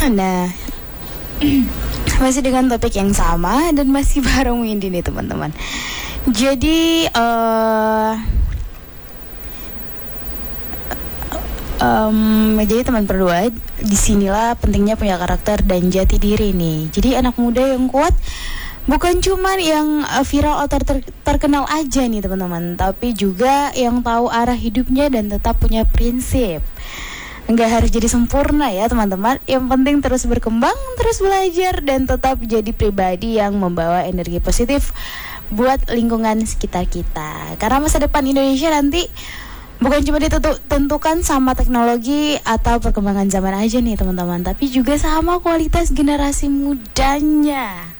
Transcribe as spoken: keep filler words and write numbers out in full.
Nah, masih dengan topik yang sama dan masih bareng Windy nih teman-teman. Jadi uh, um, jadi teman berdua, disinilah pentingnya punya karakter dan jati diri nih. Jadi anak muda yang kuat bukan cuma yang uh, viral atau ter- terkenal aja nih teman-teman, tapi juga yang tahu arah hidupnya dan tetap punya prinsip. Nggak harus jadi sempurna ya teman-teman. Yang penting terus berkembang, terus belajar, dan tetap jadi pribadi yang membawa energi positif buat lingkungan sekitar kita. Karena masa depan Indonesia nanti bukan cuma ditentukan sama teknologi atau perkembangan zaman aja nih teman-teman, tapi juga sama kualitas generasi mudanya.